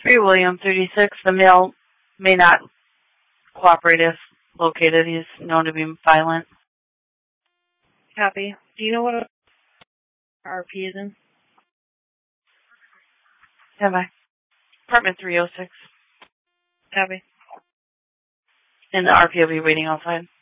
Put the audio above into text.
3 William 36. The male may not cooperate if located. He's known to be violent. Copy. Do you know what RP is in? Have I? Apartment 306. Copy. And the RP will be waiting outside.